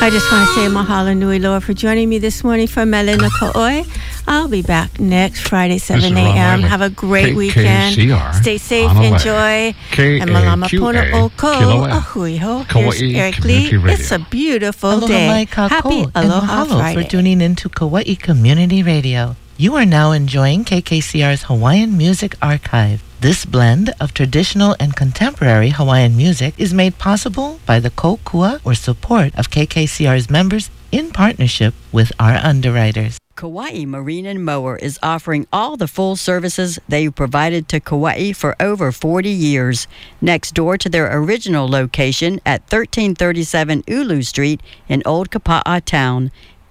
I just want to say mahalo nui loa for joining me this morning from Melina Ko'oi. I'll be back next Friday, 7 a.m. Have a great weekend. Stay safe, enjoy. And malama pona o ko ahui ho. Here's Eric Lee. It's a beautiful day. Happy Aloha Friday. For tuning into Kauai Community Radio. You are now enjoying KKCR's Hawaiian Music Archive. This blend of traditional and contemporary Hawaiian music is made possible by the kokua or support of KKCR's members in partnership with our underwriters. Kauai Marine and Mower is offering all the full services they've provided to Kauai for over 40 years. Next door to their original location at 1337 Ulu Street in Old Kapa'a Town,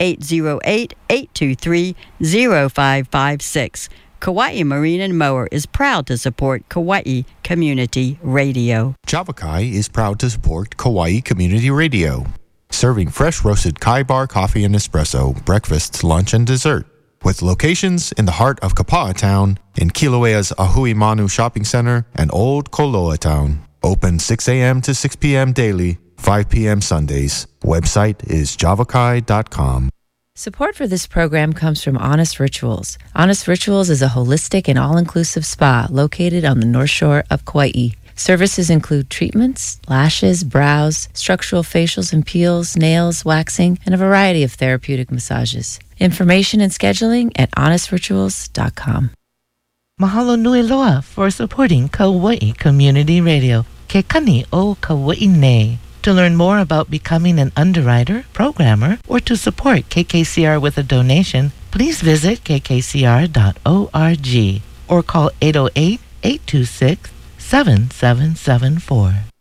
808-823-0556. Kauai Marine and Mower is proud to support Kauai Community Radio. Java Kai is proud to support Kauai Community Radio, serving fresh roasted Kai Bar coffee and espresso, breakfast, lunch, and dessert. With locations in the heart of Kapa'a Town, in Kilauea's Ahui Manu Shopping Center, and Old Koloa Town. Open 6 a.m. to 6 p.m. daily, 5 p.m. Sundays. Website is javakai.com. Support for this program comes from Honest Rituals. Honest Rituals is a holistic and all-inclusive spa located on the North Shore of Kauai. Services include treatments, lashes, brows, structural facials and peels, nails, waxing, and a variety of therapeutic massages. Information and scheduling at honestrituals.com. Mahalo nui loa for supporting Kauai Community Radio. Ke kani o Kauai nei. To learn more about becoming an underwriter, programmer, or to support KKCR with a donation, please visit kkcr.org or call 808-826-7774.